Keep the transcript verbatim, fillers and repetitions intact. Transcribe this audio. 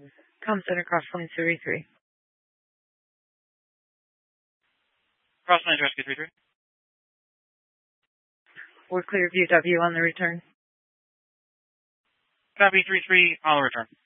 Com Center, Crosslines three three. Crosslines Rescue three three. We're clear, View W on the return. Copy three three on the return.